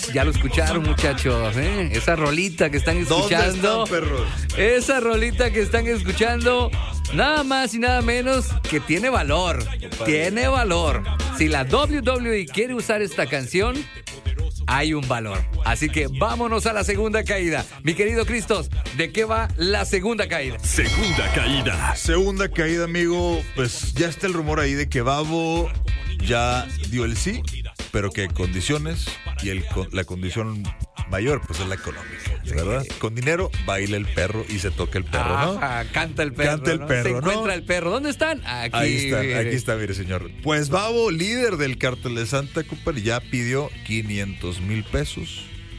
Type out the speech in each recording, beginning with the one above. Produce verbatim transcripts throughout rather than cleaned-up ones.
Ya lo escucharon, muchachos, ¿eh? Esa rolita que están escuchando. ¿Dónde están, perros? Esa rolita que están escuchando, nada más y nada menos que tiene valor. Compadre. Tiene valor. Si la doble u doble u E quiere usar esta canción, hay un valor. Así que vámonos a la segunda caída. Mi querido Cristos, ¿de qué va la segunda caída? Segunda caída. Segunda caída, amigo. Pues ya está el rumor ahí de que Babo ya dio el sí, pero que condiciones, y el, la condición mayor pues es la económica, ¿verdad? Sí. Con dinero baila el perro y se toca el perro, ¿no? Ah, canta el perro, Canta el ¿no? perro, Se encuentra ¿no? el perro. ¿Dónde están? Aquí. Ahí está, aquí está, mire, señor. Pues Babo, líder del Cártel de Santa, compadre, ya pidió quinientos mil pesos.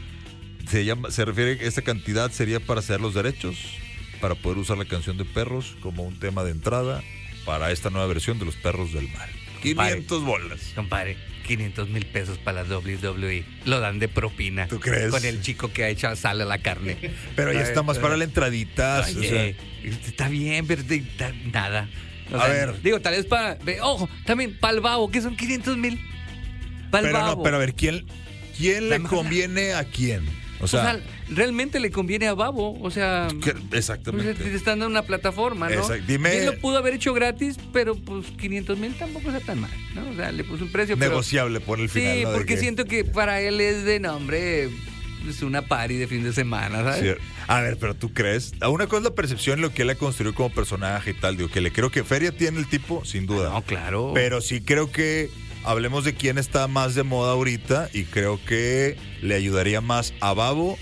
Se llama, se refiere que esta cantidad sería para hacer los derechos, para poder usar la canción de Perros como un tema de entrada para esta nueva versión de Los Perros del Mal. quinientos bolas. Compadre, quinientos mil pesos para la doble u doble u E. Lo dan de propina. ¿Tú crees? Con el chico que ha echado sal a la carne. Pero ya está más para la entradita. Oye, o sea. Está bien, pero de, da, nada. O a sea, ver. Digo, tal vez para... Ojo, también para el Babo, que son quinientos mil. Para el Pero Babo. no, pero a ver, ¿quién, quién le conviene a quién? O sea, o sea, realmente le conviene a Babo, o sea... que, exactamente. Pues le están dando una plataforma, ¿no? Exacto. Dime... Él lo pudo haber hecho gratis, pero pues quinientos mil tampoco está tan mal, ¿no? O sea, le puso un precio, negociable pero... por el final. Sí, ¿no? porque que... siento que para él es de nombre... Es una party de fin de semana, ¿sabes? Sí. A ver, pero ¿tú crees? A una cosa es la percepción, lo que él ha construido como personaje y tal. Digo, que le creo que feria tiene el tipo, sin duda. No, claro. Pero sí creo que hablemos de quién está más de moda ahorita y creo que le ayudaría más a Babo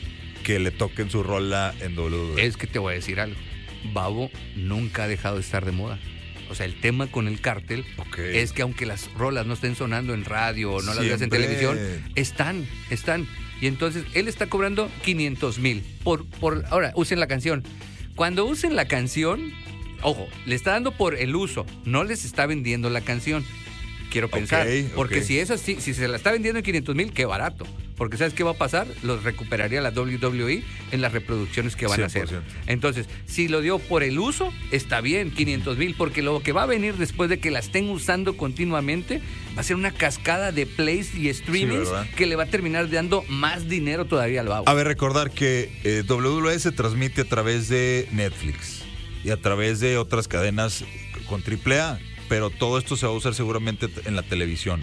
que le toquen su rola en doble u doble u E. Es que te voy a decir algo. Babo nunca ha dejado de estar de moda. O sea, el tema con el cártel okay. es que aunque las rolas no estén sonando en radio o no las veas en televisión, están, están. Y entonces él está cobrando quinientos mil por, por... Ahora, usen la canción. Cuando usen la canción, ojo, le está dando por el uso, no les está vendiendo la canción. Quiero pensar. Okay, porque okay. si es así, si se la está vendiendo en quinientos mil, qué barato. Porque ¿sabes qué va a pasar? Los recuperaría la doble u doble u E en las reproducciones que van cien por ciento. a hacer. Entonces, si lo dio por el uso, está bien, quinientos mil, porque lo que va a venir después de que la estén usando continuamente va a ser una cascada de plays y streamings sí, que le va a terminar dando más dinero todavía al Babo. A ver, recordar que eh, doble u doble u E se transmite a través de Netflix y a través de otras cadenas con triple A, pero todo esto se va a usar seguramente en la televisión.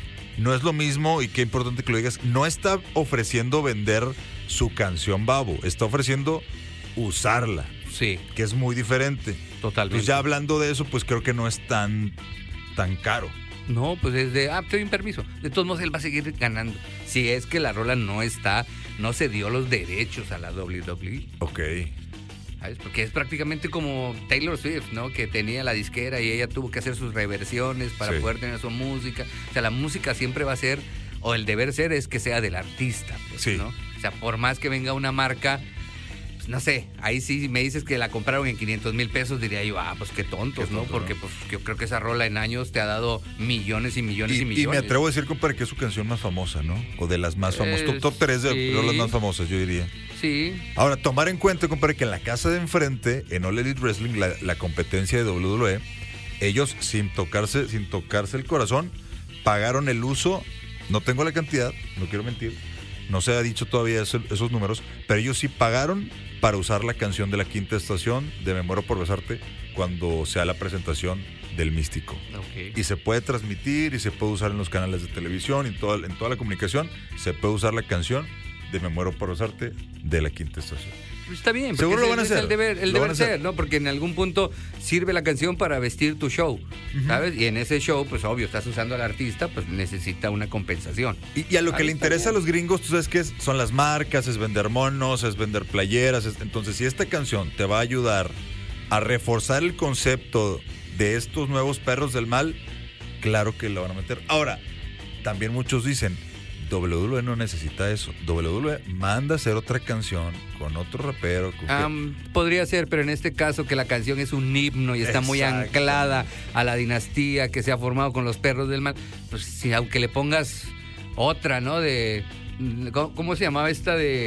No es lo mismo, y qué importante que lo digas, no está ofreciendo vender su canción Babo, está ofreciendo usarla. Sí. Que es muy diferente. Totalmente. Pues ya hablando de eso, pues creo que no es tan, tan caro. No, pues es de, ah, te doy un permiso. De todos modos, él va a seguir ganando. Si es que la rola no está, no se dio los derechos a la doble u doble u E. Ok. ¿Sabes? Porque es prácticamente como Taylor Swift, ¿no? Que tenía la disquera y ella tuvo que hacer sus reversiones para sí. poder tener su música. O sea, la música siempre va a ser, o el deber ser es que sea del artista, pues, sí. ¿no? O sea, por más que venga una marca, pues, no sé, ahí sí me dices que la compraron en quinientos mil pesos, diría yo, ah, pues qué tontos, qué tonto, ¿no? Porque ¿no? pues yo creo que esa rola en años te ha dado millones y millones y, y millones. Y me atrevo a decir, compadre, que es su canción más famosa, ¿no? O de las más famosas. Eh, top tres de sí. rolas más famosas, yo diría. Sí. Ahora, tomar en cuenta, compadre, que en la casa de enfrente, en All Elite Wrestling, la, la competencia de doble u doble u E, ellos sin tocarse, sin tocarse el corazón, pagaron el uso, no tengo la cantidad, no quiero mentir, no se ha dicho todavía eso, esos números, pero ellos sí pagaron para usar la canción de la quinta estación de Me Muero por Besarte cuando sea la presentación del Místico. Okay. Y se puede transmitir y se puede usar en los canales de televisión y en toda, en toda la comunicación, se puede usar la canción de Me Muero por Besarte de la quinta estación. Está bien, porque seguro lo van a es hacer. el deber, el deber ser, ¿no? Porque en algún punto sirve la canción para vestir tu show, ¿sabes? Uh-huh. Y en ese show, pues obvio, estás usando al artista, pues necesita una compensación. Y, y a lo que le interesa bien. a los gringos, tú sabes qué es, son las marcas, es vender monos, es vender playeras. Es, entonces, si esta canción te va a ayudar a reforzar el concepto de estos nuevos perros del mal, claro que lo van a meter. Ahora, también muchos dicen, doble u doble u E no necesita eso. doble u doble u E manda a hacer otra canción con otro rapero. Con um, que... Podría ser, pero en este caso que la canción es un himno y está muy anclada a la dinastía que se ha formado con los perros del mal, pues si aunque le pongas otra, ¿no? De ¿cómo, cómo se llamaba esta de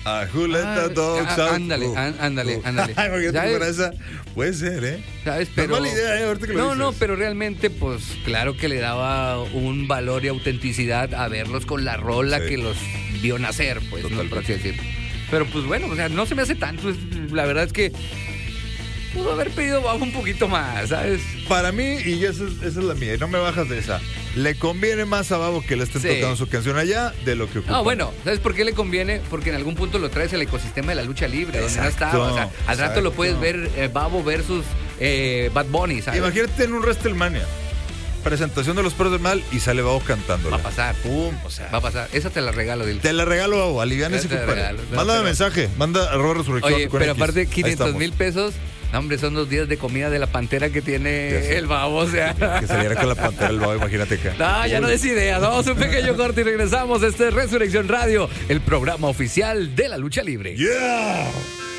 A who let Ah, the dogs ah, out. ándale, Uh, án- ándale, uh. ándale. Ay, porque ¿Sabes? con esa puede ser, ¿eh? ¿Sabes? No es Pero, mala idea, ¿eh? Ahorita que lo no, dices. no, pero realmente, pues, claro que le daba un valor y autenticidad a verlos con la rola Sí. que los vio nacer, pues, ¿no? Por así Totalmente. decirlo. Pero, pues, bueno, o sea, no se me hace tanto. es- La verdad es que pudo haber pedido Babo un poquito más, ¿sabes? Para mí, y esa es, esa es la mía, y no me bajas de esa, le conviene más a Babo que le estén Sí. tocando su canción allá de lo que ocupa. No, bueno, ¿sabes por qué le conviene? Porque en algún punto lo traes al ecosistema de la lucha libre, donde no Exacto, estaba. O sea, al rato lo exacto. puedes ver eh, Babo versus eh, Bad Bunny, ¿sabes? Imagínate en un WrestleMania, presentación de los Perros del Mal y sale Babo cantándola. Va a pasar. Pum, o sea. Va a pasar. Esa te la regalo, dile. Te la regalo, Babo, aliviane ese Te la compadre. regalo, no, Mándame pero- mensaje, manda arroba resurrección. Oye, con pero X. aparte Ahí quinientos estamos. mil pesos, no, hombre, son dos días de comida de la pantera que tiene Ya sé. el Babo, o sea. Que saliera con la pantera el Babo, imagínate acá. No, ya no des ideas. Vamos a un pequeño corte y regresamos. Este es Resurrección Radio, el programa oficial de la lucha libre. ¡Yeah!